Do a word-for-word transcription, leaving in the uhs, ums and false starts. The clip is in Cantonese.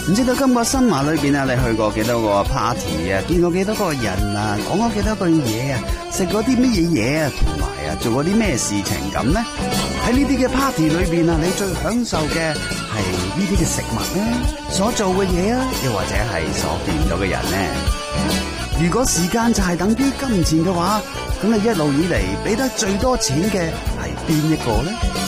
唔知道今個新馬裏邊啊，你去過幾多個 party 啊？見過幾多個人啊？講過幾多句嘢啊？食過啲乜嘢嘢啊？同埋啊，做過啲咩事情咁呢？喺呢啲嘅 party 裏邊啊，你最享受嘅係呢啲嘅食物咧，所做嘅嘢啊，又或者係所見到嘅人呢？如果時間就係等於金錢嘅話，咁你一路以嚟俾得最多錢嘅係邊一個呢？